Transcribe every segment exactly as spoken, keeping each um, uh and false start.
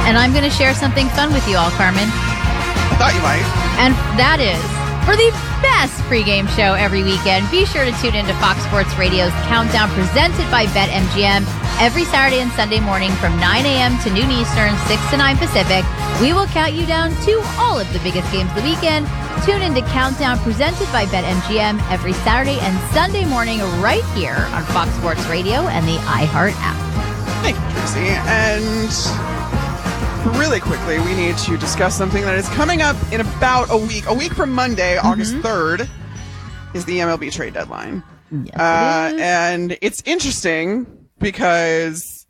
And I'm going to share something fun with you all, Carmen. I thought you might. And that is, for the best pregame show every weekend, be sure to tune into Fox Sports Radio's Countdown presented by BetMGM every Saturday and Sunday morning from nine a.m. to noon Eastern, six to nine Pacific. We will count you down to all of the biggest games of the weekend. Tune into Countdown presented by BetMGM every Saturday and Sunday morning right here on Fox Sports Radio and the iHeart app. Thank you, Tracy. And really quickly, we need to discuss something that is coming up in about a week. A week from Monday, mm-hmm. August third, is the M L B trade deadline. Yes, uh, it is. And it's interesting because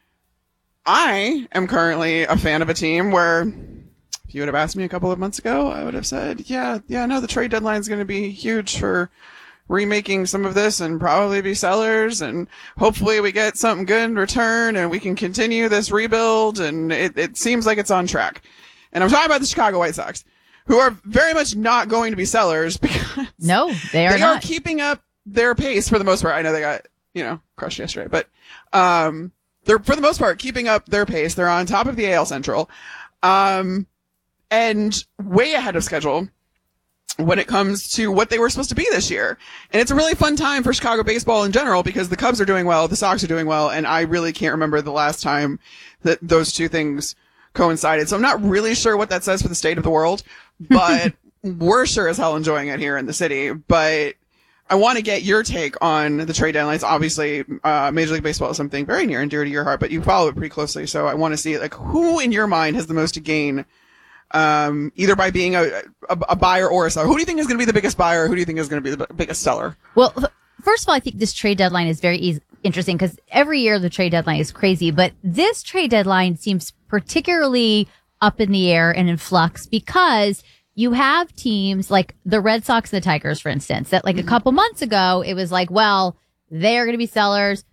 I am currently a fan of a team where if you would have asked me a couple of months ago, I would have said, yeah, yeah, no, the trade deadline is going to be huge for remaking some of this and probably be sellers, and hopefully we get something good in return and we can continue this rebuild, and it, it seems like it's on track. And I'm talking about the Chicago White Sox, who are very much not going to be sellers because no, they are they not are keeping up their pace for the most part. I know they got, you know, crushed yesterday, but um, they're for the most part keeping up their pace. They're on top of the A L Central, um, and way ahead of schedule when it comes to what they were supposed to be this year. And it's a really fun time for Chicago baseball in general because the Cubs are doing well, the Sox are doing well, and I really can't remember the last time that those two things coincided. So I'm not really sure what that says for the state of the world, but we're sure as hell enjoying it here in the city. But I want to get your take on the trade deadlines. Obviously, uh, Major League Baseball is something very near and dear to your heart, but you follow it pretty closely. So I want to see, like, who in your mind has the most to gain Um, either by being a, a, a buyer or a seller. Who do you think is going to be the biggest buyer? Who do you think is going to be the b- biggest seller? Well, first of all, I think this trade deadline is very easy, interesting because every year the trade deadline is crazy, but this trade deadline seems particularly up in the air and in flux because you have teams like the Red Sox and the Tigers, for instance, that like mm-hmm. a couple months ago, it was like, well, they're going to be sellers.